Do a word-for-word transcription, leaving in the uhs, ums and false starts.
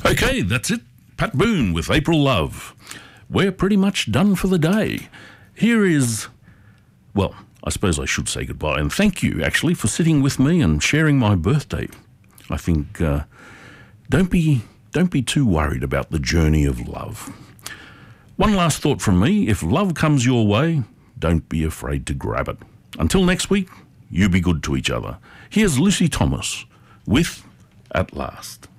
Okay, that's it. Pat Boone with April Love. We're pretty much done for the day. Here is, well, I suppose I should say goodbye, and thank you, actually, for sitting with me and sharing my birthday. I think, uh, don't be, don't be too worried about the journey of love. One last thought from me, if love comes your way, don't be afraid to grab it. Until next week, you be good to each other. Here's Lucy Thomas with At Last.